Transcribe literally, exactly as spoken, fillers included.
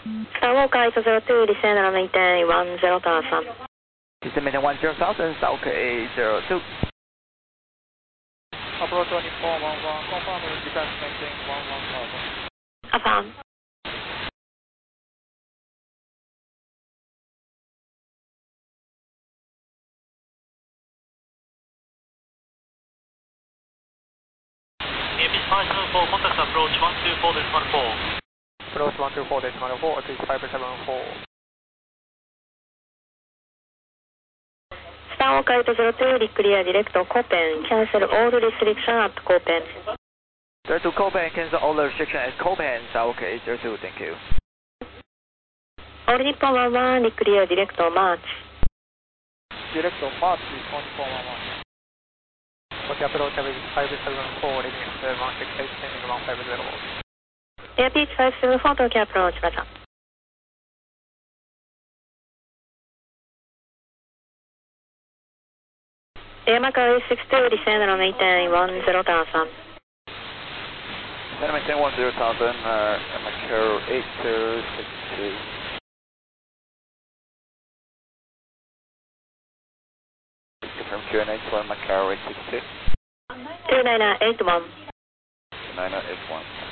Star Walker eight zero two, descend and maintain one zero thousand. Descend maintain one zero thousand, Star Walker eight zero two. Approach one four one one, confirm descend maintain one one thousand. Affirm. A B five seven four, contact approach one two four decimal four. Approach one two four decimal four, T five seven four. Star Walker eight zero two, declare direct Copen, cancel all restriction at Copen. zero two Copen, cancel all restriction at Copen, Star Walker eight zero two, thank you. All Nippon one one, declare direct March. Direct March is one four one one. Okay, approach five seven four, reading one six eight, sending one five zero. Air Beach five seven four, Tokyo approach, Roger. Air Macau eight six two, descend and maintain one zero thousand. Descend and maintain one zero thousand, uh, Air Macau eight two six two. Confirm Q N H for Macau eight six two. two nine eight one. two nine eight one.